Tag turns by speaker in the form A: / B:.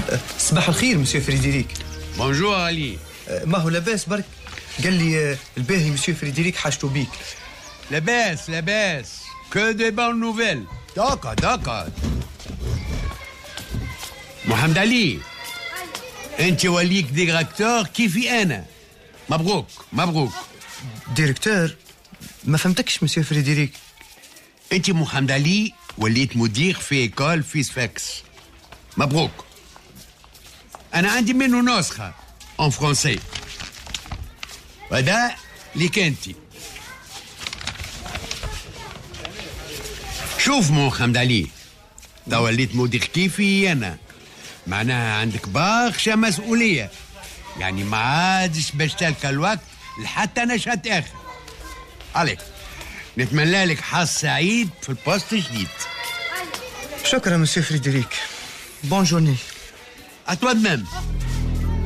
A: صباح الخير مسيو فريدريك.
B: بونجور علي.
A: ما هو لاباس برك؟ قال لي الباهي مسيو فريدريك حاجته بيك.
B: لاباس كو دي بون نوفيل. دقا محمد علي، انت وليك ديريكتور كيفي انا. مبروك.
A: ديريكتور؟ ما فهمتكش مسيو فريدريك.
B: انت محمد علي وليت مدير في ايكول في سفاكس. مبروك. انا عندي منه نسخه ان فرونسي، وده ليك انت. شوف محمد علي، دا وليت مدير كيفي انا، معناها عندك برشا مسؤوليه، يعني ما عادش باش تلقى الوقت لحتى نشاط اخر. عليك نتمنى لك حظ سعيد في البوست الجديد.
A: شكرا مسيو فريدريك. بون جورني.
B: اتوا دمام.